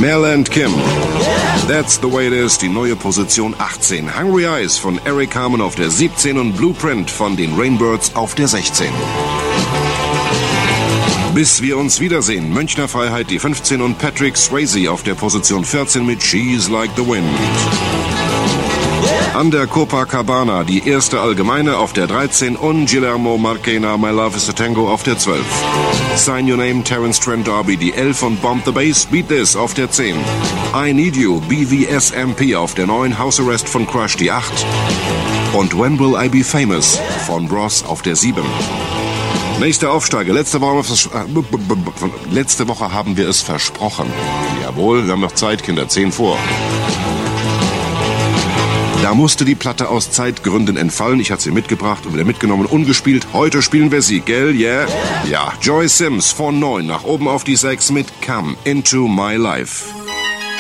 Mel and Kim. That's the way it is, die neue Position 18. Hungry Eyes von Eric Carmen auf der 17 und Blueprint von den Rainbirds auf der 16. Bis wir uns wiedersehen, Münchner Freiheit die 15 und Patrick Swayze auf der Position 14 mit She's Like the Wind. An der Copacabana die erste Allgemeine auf der 13 und Guillermo Marchena My Love is a Tango auf der 12. Sign Your Name Terence Trent D'Arby die 11 und Bomb the Bass Beat This auf der 10. I Need You BVSMP auf der 9, House Arrest von Crush die 8 und When Will I Be Famous von Bros auf der 7. Nächster Aufsteiger. Letzte Woche haben wir es versprochen. Jawohl, wir haben noch Zeit, Kinder, 10 vor. Da musste die Platte aus Zeitgründen entfallen. Ich hatte sie mitgebracht und wieder mitgenommen, ungespielt. Heute spielen wir sie, gell? Yeah? Ja, Joy Sims von 9 nach oben auf die 6 mit Come Into My Life.